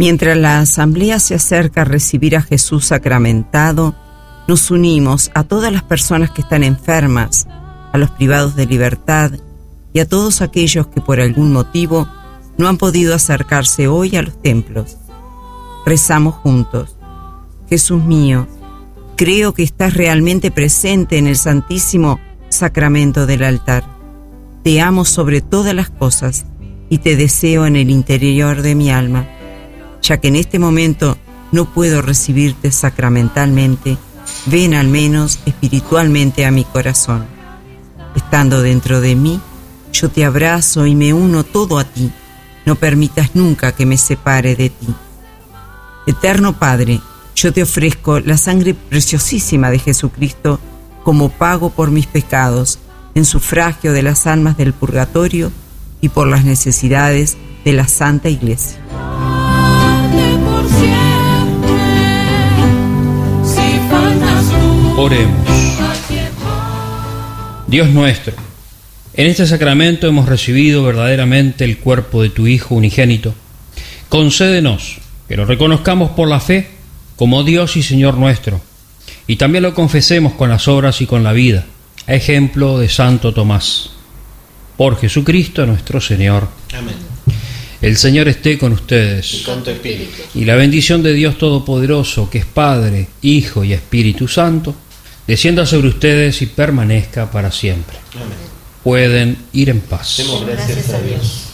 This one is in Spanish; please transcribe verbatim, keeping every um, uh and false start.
Mientras la asamblea se acerca a recibir a Jesús sacramentado, nos unimos a todas las personas que están enfermas, a los privados de libertad y a todos aquellos que por algún motivo no han podido acercarse hoy a los templos. Rezamos juntos. Jesús mío, creo que estás realmente presente en el Santísimo Sacramento del altar. Te amo sobre todas las cosas y te deseo en el interior de mi alma. Ya que en este momento no puedo recibirte sacramentalmente, ven al menos espiritualmente a mi corazón. Estando dentro de mí, yo te abrazo y me uno todo a ti. No permitas nunca que me separe de ti. Eterno Padre, yo te ofrezco la sangre preciosísima de Jesucristo como pago por mis pecados, en sufragio de las almas del purgatorio y por las necesidades de la Santa Iglesia. Oremos. Dios nuestro, en este sacramento hemos recibido verdaderamente el cuerpo de tu Hijo unigénito. Concédenos que lo reconozcamos por la fe como Dios y Señor nuestro, y también lo confesemos con las obras y con la vida, a ejemplo de Santo Tomás. Por Jesucristo nuestro Señor. Amén. El Señor esté con ustedes. Y con tu espíritu. Y la bendición de Dios Todopoderoso, que es Padre, Hijo y Espíritu Santo, descienda sobre ustedes y permanezca para siempre. Amén. Pueden ir en paz. Demos gracias a Dios.